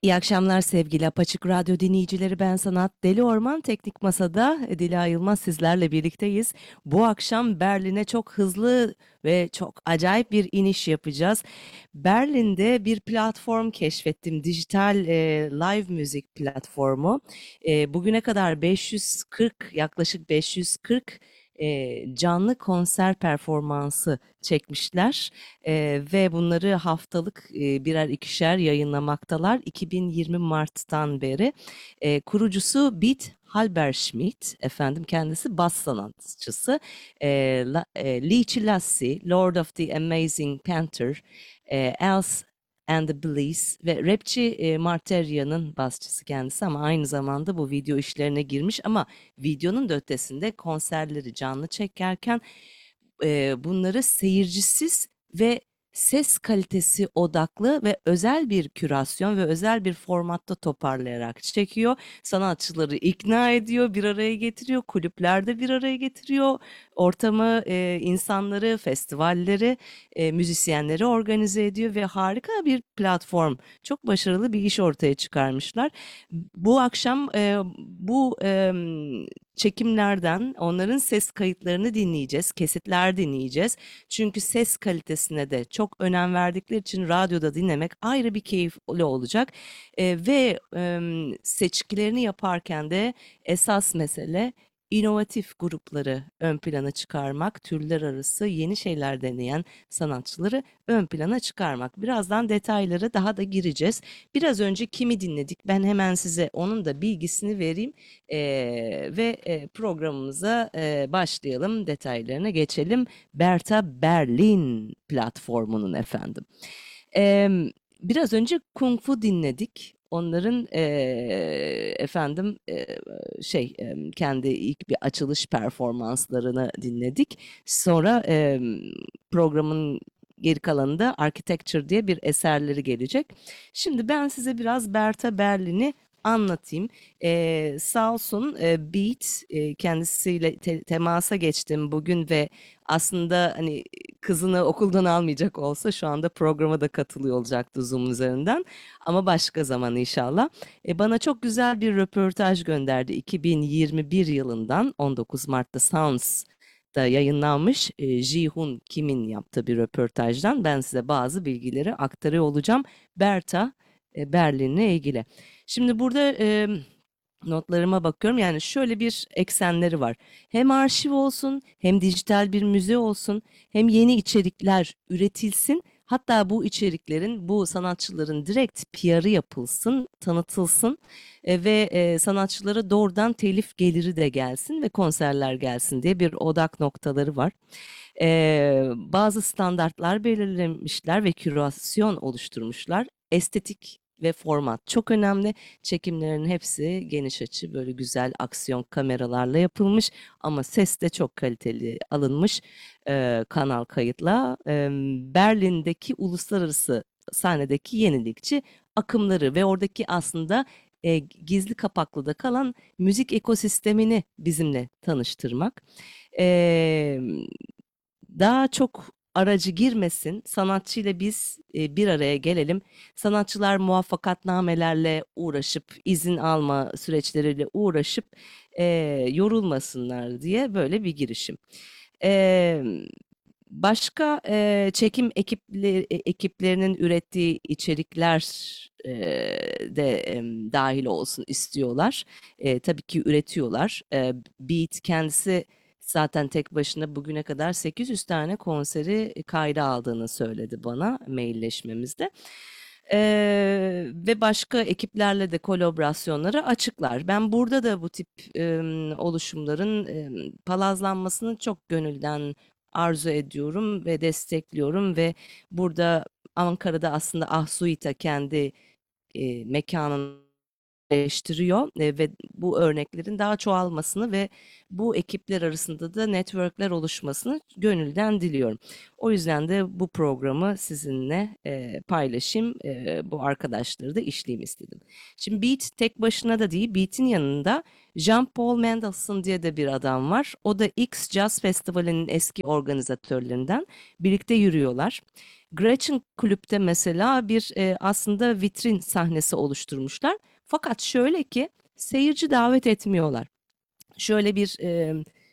İyi akşamlar sevgili Apaçık Radyo dinleyicileri. Ben Sanat Deli Orman Teknik Masa'da Dila Yılmaz sizlerle birlikteyiz. Bu akşam Berlin'e çok hızlı ve çok acayip bir iniş yapacağız. Berlin'de bir platform keşfettim. Dijital live müzik platformu. Bugüne kadar 540 yaklaşık 540 canlı konser performansı çekmişler. Ve bunları haftalık birer ikişer yayınlamaktalar 2020 Mart'tan beri. Kurucusu Beat Halberschmidt, efendim kendisi bas sanatçısı. Lici Lassie, Lord of the Amazing Panther, Else and the Bliss ve rapçi Marteria'nın basçısı kendisi ama aynı zamanda bu video işlerine girmiş ama videonun da ötesinde konserleri canlı çekerken bunları seyircisiz ve ses kalitesi odaklı ve özel bir kürasyon ve özel bir formatta toparlayarak çekiyor. Sanatçıları ikna ediyor, bir araya getiriyor, kulüplerde bir araya getiriyor. Ortamı, insanları, festivalleri, müzisyenleri organize ediyor ve harika bir platform. Çok başarılı bir iş ortaya çıkarmışlar. Bu akşam bu çekimlerden onların ses kayıtlarını dinleyeceğiz, kesitler dinleyeceğiz. Çünkü ses kalitesine de çok önem verdikleri için radyoda dinlemek ayrı bir keyifli olacak. Ve seçkilerini yaparken de esas mesele inovatif grupları ön plana çıkarmak, türler arası yeni şeyler deneyen sanatçıları ön plana çıkarmak. Birazdan detaylara daha da gireceğiz. Biraz önce kimi dinledik? Ben hemen size onun da bilgisini vereyim. Programımıza başlayalım, detaylarına geçelim. Berta Berlin platformunun efendim. Biraz önce Kung Fu dinledik. Onların efendim kendi ilk bir açılış performanslarını dinledik. Sonra programın geri kalanında Architecture diye bir eserleri gelecek. Şimdi ben size biraz Berta Berlin'i anlatayım. Sağ olsun Beat kendisiyle temasa geçtim bugün ve aslında hani kızını okuldan almayacak olsa şu anda programa da katılıyor olacaktı Zoom üzerinden. Ama başka zaman inşallah. Bana çok güzel bir röportaj gönderdi 2021 yılından 19 Mart'ta Sounds'da yayınlanmış Ji-Hoon Kim'in yaptığı bir röportajdan ben size bazı bilgileri aktarıyor olacağım. Berta Berlin'le ilgili. Şimdi burada notlarıma bakıyorum. Yani şöyle bir eksenleri var. Hem arşiv olsun, hem dijital bir müze olsun, hem yeni içerikler üretilsin. Hatta bu içeriklerin, bu sanatçıların direkt PR'ı yapılsın, tanıtılsın ve sanatçılara doğrudan telif geliri de gelsin ve konserler gelsin diye bir odak noktaları var. Bazı standartlar belirlemişler ve kürasyon oluşturmuşlar. Estetik ve format çok önemli. Çekimlerin hepsi geniş açı böyle güzel aksiyon kameralarla yapılmış ama ses de çok kaliteli alınmış kanal kayıtla. Berlin'deki uluslararası sahnedeki yenilikçi akımları ve oradaki aslında gizli kapaklı da kalan müzik ekosistemini bizimle tanıştırmak. E, Daha çok aracı girmesin, sanatçıyla biz bir araya gelelim. Sanatçılar muvaffakatnamelerle uğraşıp, izin alma süreçleriyle uğraşıp yorulmasınlar diye böyle bir girişim. E, Başka çekim ekiplerinin ürettiği içerikler de dahil olsun istiyorlar. Tabii ki üretiyorlar. Beat kendisi zaten tek başına bugüne kadar 800 tane konseri kayda aldığını söyledi bana mailleşmemizde. Ve başka ekiplerle de kolaborasyonları açıklar. Ben burada da bu tip oluşumların palazlanmasını çok gönülden arzu ediyorum ve destekliyorum ve burada Ankara'da aslında Ahsuita kendi mekanını eleştiriyor ve bu örneklerin daha çoğalmasını ve bu ekipler arasında da networkler oluşmasını gönülden diliyorum. O yüzden de bu programı sizinle paylaşayım, bu arkadaşları da işleyeyim istedim. Şimdi Beat tek başına da değil, Beat'in yanında Jean-Paul Mendelssohn diye de bir adam var. O da X Jazz Festivali'nin eski organizatörlerinden birlikte yürüyorlar. Gretchen Kulüp'te mesela bir aslında vitrin sahnesi oluşturmuşlar. Fakat şöyle ki seyirci davet etmiyorlar. Şöyle bir